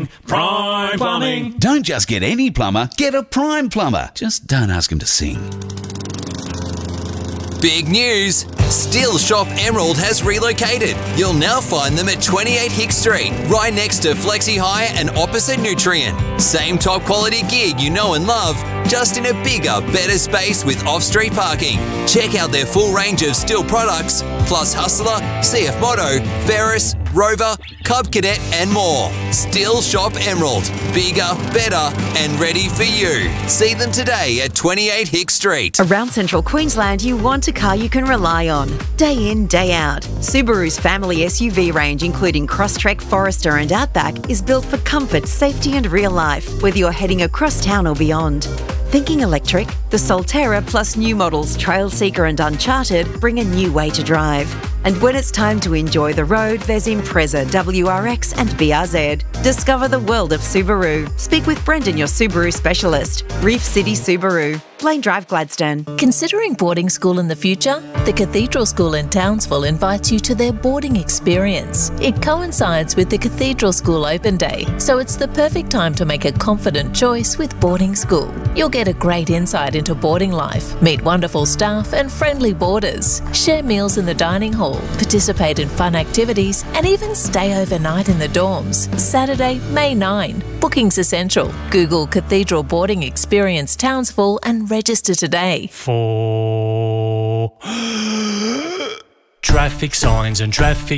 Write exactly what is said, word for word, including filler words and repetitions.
Prime Plumbing. Don't just get any plumber, get a Prime plumber. Just don't ask him to sing. Big news! Steel Shop Emerald has relocated. You'll now find them at twenty-eight Hick Street, right next to Flexi Hire and opposite Nutrient. Same top quality gear you know and love, just in a bigger, better space with off-street parking. Check out their full range of Steel products, plus Hustler, C F Moto, Ferris, Rover, Cub Cadet and more. Steel Shop Emerald. Bigger, better and ready for you. See them today at twenty-eight Hick Street. Around Central Queensland, you want a car you can rely on. Day in, day out. Subaru's family S U V range, including Crosstrek, Forester and Outback, is built for comfort, safety and real life, whether you're heading across town or beyond. Thinking electric? The Solterra plus new models Trailseeker and Uncharted bring a new way to drive. And when it's time to enjoy the road, there's Impreza, W R X and B R Z. Discover the world of Subaru. Speak with Brendan, your Subaru specialist. Reef City Subaru. Lane Drive, Gladstone. Considering boarding school in the future? The Cathedral School in Townsville invites you to their boarding experience. It coincides with the Cathedral School Open Day, so it's the perfect time to make a confident choice with boarding school. You'll get a great insight into boarding life, meet wonderful staff and friendly boarders, share meals in the dining hall, participate in fun activities and even stay overnight in the dorms. Saturday, May ninth. Bookings essential. Google Cathedral Boarding Experience Townsville and register today. For traffic signs and traffic